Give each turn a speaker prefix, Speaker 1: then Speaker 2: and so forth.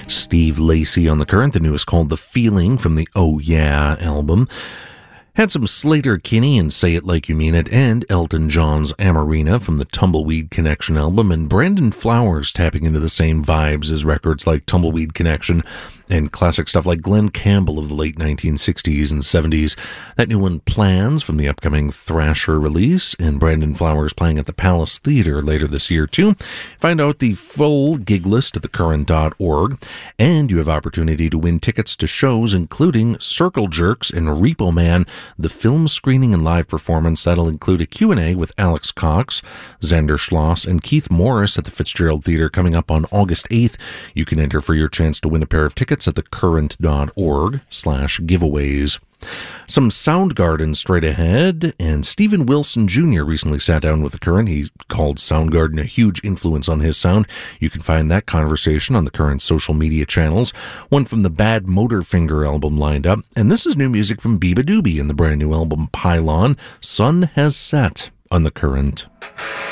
Speaker 1: Steve Lacy on The Current. The newest called The Feeling from the Oh Yeah album. Had some Slater Kinney and Say It Like You Mean It, and Elton John's Amarina from the Tumbleweed Connection album, and Brandon Flowers tapping into the same vibes as records like Tumbleweed Connection and classic stuff like Glenn Campbell of the late 1960s and 70s. That new one, Plans, from the upcoming Thrasher release, and Brandon Flowers playing at the Palace Theatre later this year too. Find out the full gig list at thecurrent.org, and you have opportunity to win tickets to shows including Circle Jerks and Repo Man, the film screening and live performance. That'll include a Q&A with Alex Cox, Xander Schloss, and Keith Morris at the Fitzgerald Theatre coming up on August 8th. You can enter for your chance to win a pair of tickets at thecurrent.org/giveaways. Some Soundgarden straight ahead, and Steven Wilson Jr. recently sat down with The Current. He called Soundgarden a huge influence on his sound. You can find that conversation on The Current's social media channels. One from the Bad Motorfinger album lined up, and this is new music from Biba Doobie in the brand new album Pylon. Sun Has Set on The Current.